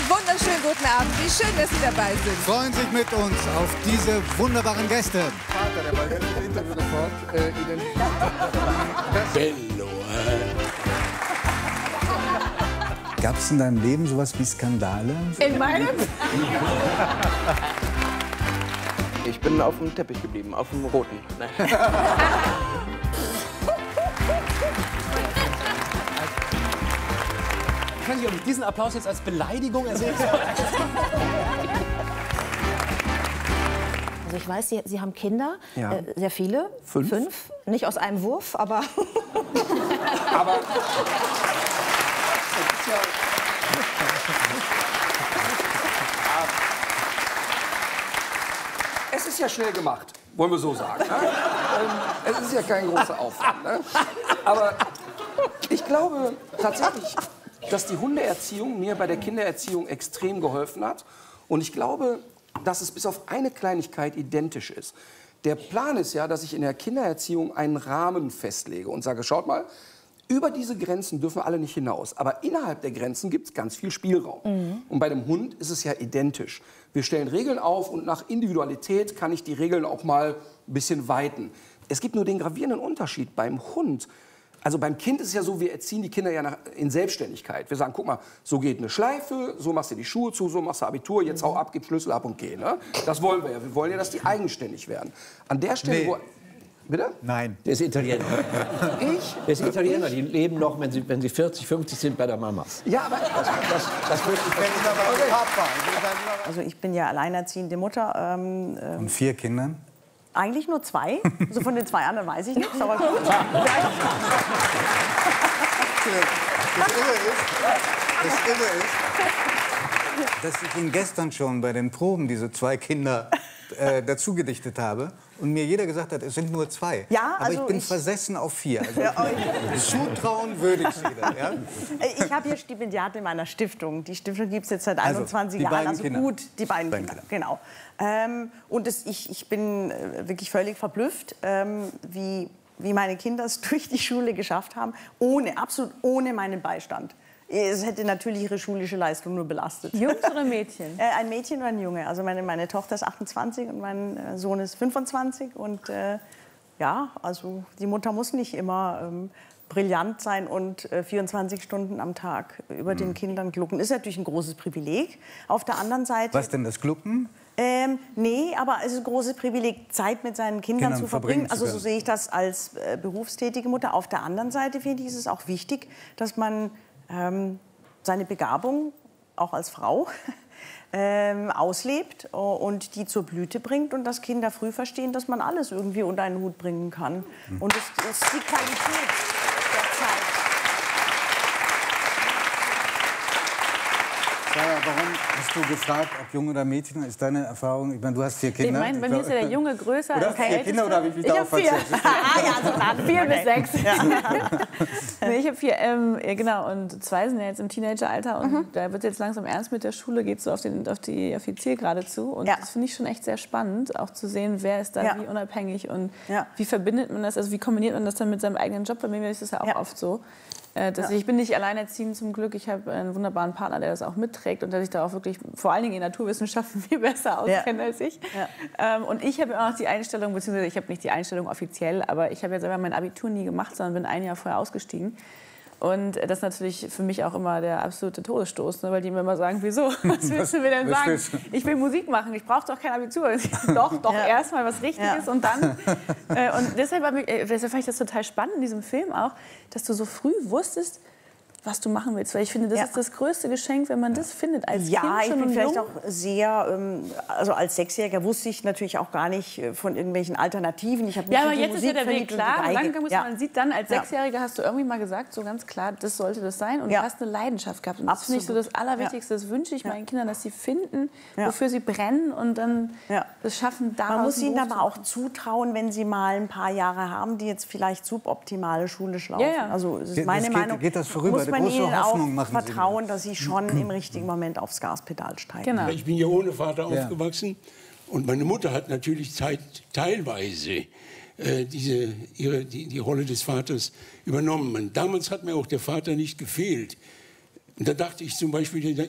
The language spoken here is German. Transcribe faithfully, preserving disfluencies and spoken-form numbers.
wunderschönen guten Abend. Wie schön, dass Sie dabei sind. Freuen sich mit uns auf diese wunderbaren Gäste. Vater, der bei jedem Interview sofort äh, identifiziert. Bello, äh. Gab es in deinem Leben sowas wie Skandale? In meinem? Ich bin auf dem Teppich geblieben, auf dem roten. Nein. Ich weiß nicht, ob ich diesen Applaus jetzt als Beleidigung ersehen soll. Also ich weiß, Sie, Sie haben Kinder, Ja. äh, sehr viele. Fünf. Fünf. Nicht aus einem Wurf, aber... Aber es ist ja schnell gemacht, wollen wir so sagen. Ne? Ähm, es ist ja kein großer Aufwand. Ne? Aber ich glaube tatsächlich, dass die Hundeerziehung mir bei der Kindererziehung extrem geholfen hat. Und ich glaube, dass es bis auf eine Kleinigkeit identisch ist. Der Plan ist ja, dass ich in der Kindererziehung einen Rahmen festlege und sage, schaut mal, über diese Grenzen dürfen alle nicht hinaus. Aber innerhalb der Grenzen gibt es ganz viel Spielraum. Mhm. Und bei dem Hund ist es ja identisch. Wir stellen Regeln auf und nach Individualität kann ich die Regeln auch mal ein bisschen weiten. Es gibt nur den gravierenden Unterschied beim Hund. Also beim Kind ist es ja so, wir erziehen die Kinder ja nach, in Selbstständigkeit. Wir sagen, guck mal, so geht eine Schleife, so machst du die Schuhe zu, so machst du Abitur, jetzt hau ab, gib Schlüssel ab und geh. Ne? Das wollen wir ja. Wir wollen ja, dass die eigenständig werden. An der Stelle... Nee. Wo, bitte? Nein. Der ist Italiener. Ich? Der ist Italiener. Die leben noch, wenn sie, wenn sie vierzig, fünfzig sind, bei der Mama. Ja, aber... Das, das wird nicht Also ich bin ja alleinerziehende Mutter. Ähm, ähm, Und vier Kindern? eigentlich nur zwei. Also von den zwei anderen weiß ich nichts. Aber gut. Das Irre ist, das Irre ist, dass ich Ihnen gestern schon bei den Proben diese zwei Kinder äh, dazu gedichtet habe und mir jeder gesagt hat, es sind nur zwei. Ja, aber also ich bin ich- versessen auf vier. Also Ja, zutrauen würde ich jeder. Ja? Ich habe hier Stipendiat in meiner Stiftung. Die Stiftung gibt es jetzt seit Also, einundzwanzig die Jahren. beiden Also Kinder. gut, die beiden Beiden Kinder, Kinder. genau. Ähm, und es, ich, ich bin äh, wirklich völlig verblüfft, ähm, wie, wie meine Kinder es durch die Schule geschafft haben, ohne, absolut ohne meinen Beistand. Es hätte natürlich ihre schulische Leistung nur belastet. Jungs oder Mädchen? Äh, ein Mädchen und ein Junge. Also meine, meine Tochter ist achtundzwanzig und mein äh, Sohn ist fünfundzwanzig. Und äh, ja, also die Mutter muss nicht immer ähm, brillant sein und äh, vierundzwanzig Stunden am Tag über den Kindern glucken. Ist natürlich ein großes Privileg. Auf der anderen Seite... Was denn, das Glucken? Ähm, nee, aber es ist ein großes Privileg, Zeit mit seinen Kindern, Kindern zu verbringen verbringen. zu Also so können. sehe ich das als äh, berufstätige Mutter. Auf der anderen Seite finde ich, ist es auch wichtig, dass man ähm, seine Begabung, auch als Frau, ähm, auslebt und die zur Blüte bringt und dass Kinder früh verstehen, dass man alles irgendwie unter einen Hut bringen kann. Mhm. Und das, das ist die Qualität der Zeit. Sarah, warum hast du gefragt, ob Junge oder Mädchen? Ist deine Erfahrung? Ich meine, du hast vier Ich Kinder. meine, bei mir ist ja der Junge größer Oder als der vier Älteste. Kinder, oder habe ich mich Ich darauf habe vier. verzichtet? Ah, ja, so klar. Vier bis sechs. Nee, ich habe vier, ähm, ja, genau. Und zwei sind ja jetzt im Teenageralter. Und Mhm. da wird jetzt langsam ernst mit der Schule, geht so auf, den, auf die auf die Zielgerade zu. Und Ja. das finde ich schon echt sehr spannend, auch zu sehen, wer ist da Ja. wie unabhängig und Ja. wie verbindet man das, also wie kombiniert man das dann mit seinem eigenen Job. Bei mir ist das ja auch Ja. oft so. Äh, dass Ja. Ich bin nicht alleinerziehend zum Glück. Ich habe einen wunderbaren Partner, der das auch mitträgt und der sich da auch wirklich, vor allen Dingen in Naturwissenschaften, viel besser auskennt Ja. als ich. Ja. Ähm, und ich habe auch noch die Einstellung, beziehungsweise ich habe nicht die Einstellung offiziell, aber ich habe ja selber mein Abitur nie gemacht, sondern bin ein Jahr vorher ausgestiegen. Und das ist natürlich für mich auch immer der absolute Todesstoß, ne? Weil die mir immer sagen, wieso? Was willst du mir denn was sagen? willst du? Ich will Musik machen, ich brauche doch kein Abitur. doch, doch, Ja. erstmal was Richtiges Ja. und dann. Äh, und deshalb, war mich- äh, deshalb fand ich das total spannend in diesem Film auch, dass du so früh wusstest, was du machen willst. Weil ich finde, das Ja. ist das größte Geschenk, wenn man das findet als Ja, Kind ich schon bin und vielleicht jung. auch sehr, ähm, also als Sechsjähriger wusste ich natürlich auch gar nicht äh, von irgendwelchen Alternativen. Ich habe mich Ja, in aber die jetzt ist ja Musik der Weg verliebt und die klar. Und Geige. dann muss Ja. man sieht dann, als Ja. Sechsjähriger hast du irgendwie mal gesagt, so ganz klar, das sollte das sein. Und Ja. du hast eine Leidenschaft gehabt. Und das finde ich so das Allerwichtigste. Das wünsche ich meinen Kindern, dass sie finden, Ja. wofür sie brennen und dann Ja. das schaffen, daraus Man muss einen ihnen Beruf aber zu auch zutrauen, wenn sie mal ein paar Jahre haben, die jetzt vielleicht suboptimale schulisch laufen. Ja, ja. Also das ist Geht- meine das geht- Meinung. geht das vorüber? Muss Eine man große ihnen Hoffnung auch machen Sie vertrauen, dass sie schon im richtigen Moment aufs Gaspedal steigen. Genau. Also Ich bin ja ohne Vater Ja. aufgewachsen und meine Mutter hat natürlich Zeit, teilweise äh, diese, ihre, die, die Rolle des Vaters übernommen. Und damals hat mir auch der Vater nicht gefehlt. Und da dachte ich zum Beispiel,